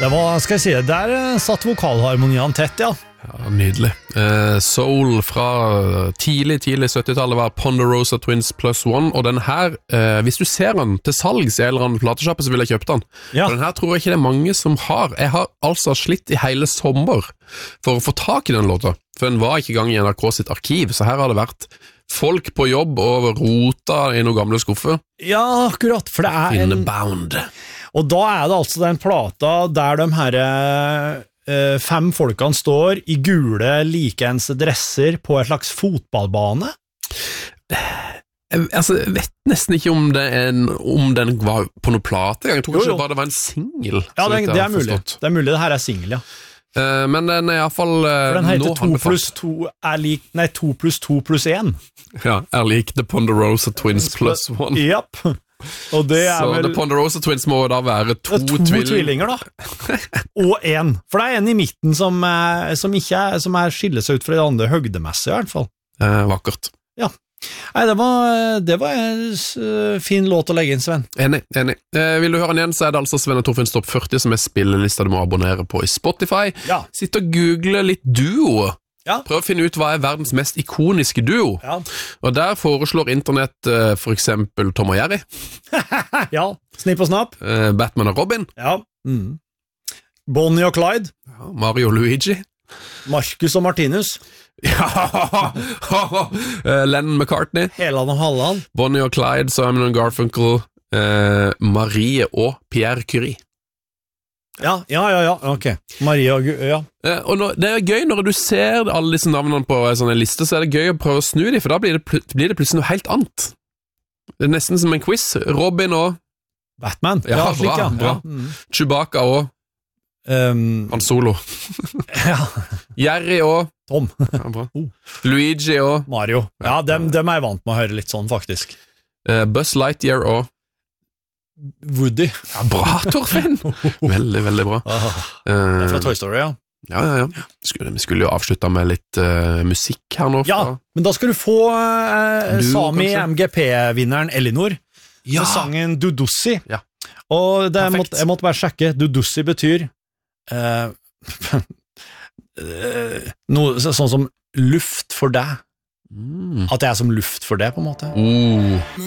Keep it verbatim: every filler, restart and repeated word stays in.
Det var, skal jeg si, der satt vokalharmoniene tett, ja. Ja, nydelig. Eh, Soul fra tidlig, tidlig syttitallet var Ponderosa Twins Plus One, og den her, eh, hvis du ser den til salgs i en eller annen platesjappe, så vil jeg kjøpe den. Ja. For den her tror jeg ikke det er mange som har. Jeg har altså slitt i hele sommer for å få tak i den låta, for den var ikke i gang i N R K sitt arkiv, så her har det vært folk på jobb og rota i noen gamle skuffer. Ja, akkurat, for det er en... Bound. Og da er det altså den plata der de her eh, fem folkene står i gule, likeens dresser på et slags fotballbane. Jeg, altså, jeg vet nesten ikke om, det er en, om den var på noen plate. Jeg tror kanskje bare det var en single. Ja, det, det er mulig. Det er mulig det her er single, ja. Uh, men den er i hvert fall uh, For den heter to pluss to er lik, nei, to pluss to pluss en. Ja, er lik The Ponderosa Twins Plus One. Japp. Og det er så vel... The Ponderosa Twins må da være to, to tvillinger. tvillinger da. Og en. For det er en i midten som, er, som ikke er, som er skiller seg ut fra de andre høgdemessige i hvert fall. Uh, vakkert. Ja. Nei, det var, det var en fin låt å legge inn, Sven. Enig, enig. Eh, vil du høre den igjen, så er det altså Sven og Torfinns topp førti som er spillelista du må abonnere på i Spotify. Ja. Sitt og google litt duo. Ja. Prøv å finne ut hva er verdens mest ikoniske duo. Ja. Og der foreslår internett eh, for eksempel Tom og Jerry. Ja, Snipp og Snapp. Eh, Batman og Robin. Ja. Mm. Bonnie og Clyde. Ja, Mario og Luigi. Marcus og Martinus. Ja, uh, Lennon McCartney, Heland og Halland. Bonnie og Clyde, Simon og Garfunkel, uh, Marie og Pierre Curie. Ja, ja, ja, ja, ok. Marie og Gu- ja. Uh, og nå, det er gøy når du ser alle disse navnene på en sånn liste, så er det gøy å prøve å snu dem, for da blir det, pl blir det plutselig noe helt annet. Det er nesten som en quiz. Robin og Batman. Ja, slik, bra, bra. Ja. Mm. Chewbacca og Um, Han Solo. ja. Jerry og Tom. ja, bra. Luigi og Mario. Ja, dem, dem er jeg vant med å høre litt sånn, faktisk. uh, Buzz Lightyear og Woody. Ja, bra, Torfinn! Veldig, veldig bra. Ah, det er fra Toy Story, ja. Ja, ja, ja. Skulle, vi skulle jo avslutte med litt uh, musikk her nå. Ja, Fra... men da skal du få uh, Du, Sami kanskje? M G P-vinneren Elinor Ja. med sangen Dudussi. Ja. Og det, jeg, Perfekt. måtte, jeg måtte bare sjekke. Dudussi betyr uh, uh, noe så- sånn som luft for deg. Mm. At jeg er som luft for det, på en måte. Oh.